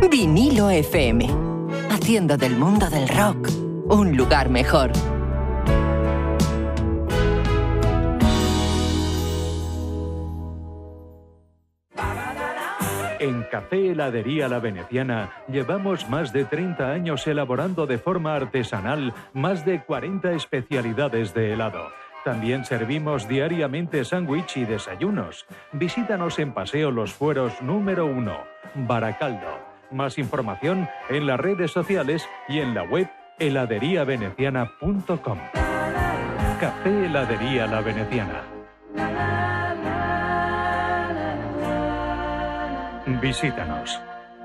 Vinilo FM, haciendo del mundo del rock un lugar mejor. En Café Heladería La Veneciana llevamos más de 30 años elaborando de forma artesanal más de 40 especialidades de helado. También servimos diariamente sándwich y desayunos. Visítanos en Paseo Los Fueros número 1, Baracaldo. Más información en las redes sociales y en la web heladeriaveneciana.com. Café Heladería La Veneciana. Visítanos.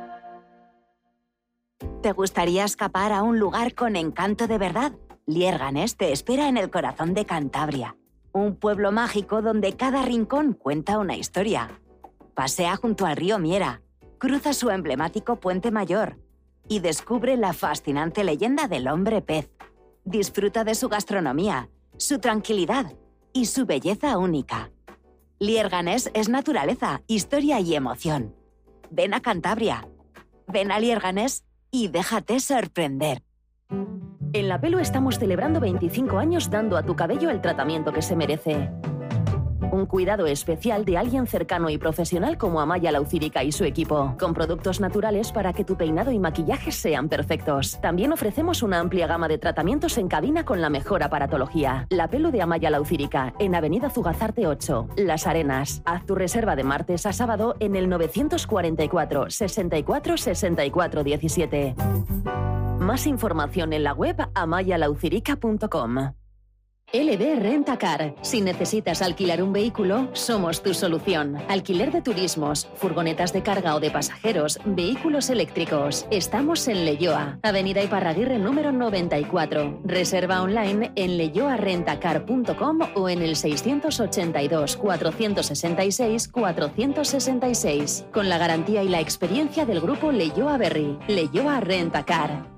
¿Te gustaría escapar a un lugar con encanto de verdad? Lierganes te espera en el corazón de Cantabria. Un pueblo mágico donde cada rincón cuenta una historia. Pasea junto al río Miera, cruza su emblemático Puente Mayor y descubre la fascinante leyenda del hombre pez. Disfruta de su gastronomía, su tranquilidad y su belleza única. Lierganes es naturaleza, historia y emoción. Ven a Cantabria, ven a Lierganes y déjate sorprender. En La Pelu estamos celebrando 25 años dando a tu cabello el tratamiento que se merece. Un cuidado especial de alguien cercano y profesional como Amaya Laucírica y su equipo, con productos naturales para que tu peinado y maquillaje sean perfectos. También ofrecemos una amplia gama de tratamientos en cabina con la mejor aparatología. La Pelu de Amaya Laucírica, en Avenida Zugazarte 8, Las Arenas. Haz tu reserva de martes a sábado en el 944 64 64 17. Más información en la web amayalaucirica.com. LB Rentacar. Si necesitas alquilar un vehículo, somos tu solución. Alquiler de turismos, furgonetas de carga o de pasajeros, vehículos eléctricos. Estamos en Leioa, Avenida Iparraguirre número 94. Reserva online en leioarentacar.com o en el 682 466 466. Con la garantía y la experiencia del grupo Leioa Berri. Leioa Rentacar.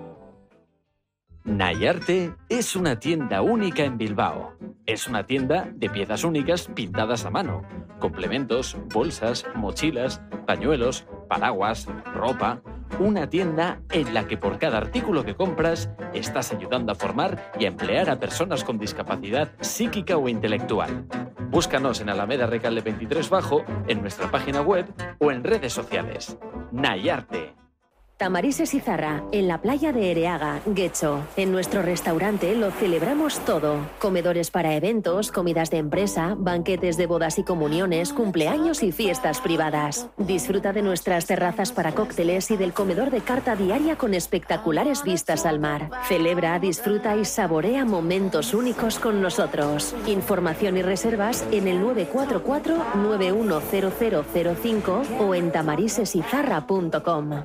Nayarte es una tienda única en Bilbao. Es una tienda de piezas únicas pintadas a mano. Complementos, bolsas, mochilas, pañuelos, paraguas, ropa. Una tienda en la que por cada artículo que compras estás ayudando a formar y a emplear a personas con discapacidad psíquica o intelectual. Búscanos en Alameda Recalde 23 Bajo, en nuestra página web o en redes sociales. Nayarte. Tamarises Izarra, en la playa de Ereaga, Guecho. En nuestro restaurante lo celebramos todo. Comedores para eventos, comidas de empresa, banquetes de bodas y comuniones, cumpleaños y fiestas privadas. Disfruta de nuestras terrazas para cócteles y del comedor de carta diaria con espectaculares vistas al mar. Celebra, disfruta y saborea momentos únicos con nosotros. Información y reservas en el 944-910005 o en tamarisesizarra.com.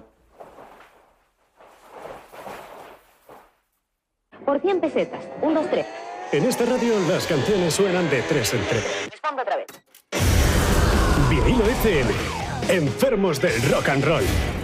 Por 100 pesetas. 1, 2, 3. En esta radio las canciones suenan de 3 en 3. Responde otra vez. Vinilo FM. Enfermos del rock and roll.